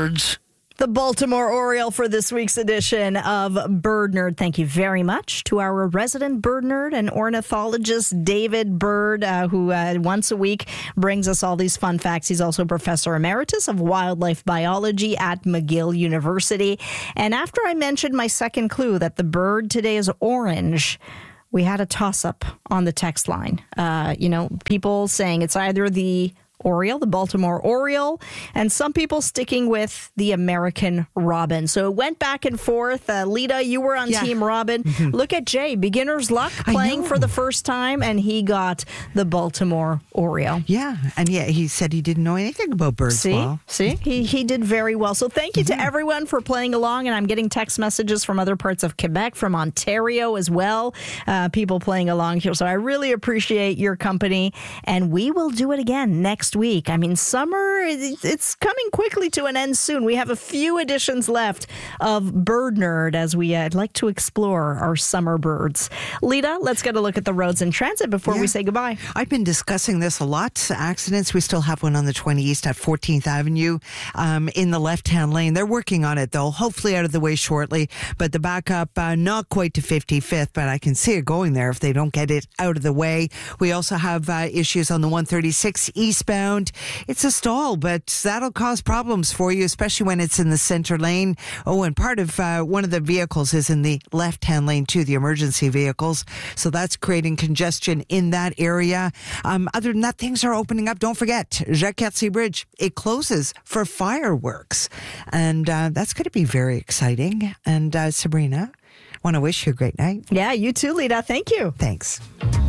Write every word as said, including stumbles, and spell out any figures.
birds. The Baltimore Oriole for this week's edition of Bird Nerd. Thank you very much to our resident bird nerd and ornithologist, David Bird, uh, who uh, once a week brings us all these fun facts. He's also Professor Emeritus of Wildlife Biology at McGill University. And after I mentioned my second clue that the bird today is orange, we had a toss-up on the text line. Uh, you know, people saying it's either the Oriole, the Baltimore Oriole, and some people sticking with the American Robin. So it went back and forth. Uh, Lita, you were on yeah. Team Robin. Mm-hmm. Look at Jay, beginner's luck, playing for the first time, and he got the Baltimore Oriole. Yeah, and yeah, he said he didn't know anything about birds. See, well. see, he he did very well. So thank you mm-hmm. to everyone for playing along, and I'm getting text messages from other parts of Quebec, from Ontario as well, uh, people playing along here. So I really appreciate your company, and we will do it again next week. I mean, summer, it's coming quickly to an end soon. We have a few editions left of Bird Nerd as we uh, like to explore our summer birds. Lita, let's get a look at the roads in transit before yeah. we say goodbye. I've been discussing this a lot. Accidents, we still have one on the twenty East at fourteenth Avenue um, in the left-hand lane. They're working on it, though, hopefully out of the way shortly. But the backup, uh, not quite to fifty-fifth, but I can see it going there if they don't get it out of the way. We also have uh, issues on the one thirty-six eastbound. It's a stall, but that'll cause problems for you, especially when it's in the center lane. Oh, and part of uh, one of the vehicles is in the left-hand lane too, the emergency vehicles. So that's creating congestion in that area. Um, other than that, things are opening up. Don't forget, Jacques-Cartier Bridge, it closes for fireworks. And uh, that's going to be very exciting. And uh, Sabrina, I want to wish you a great night. Yeah, you too, Lita. Thank you. Thanks.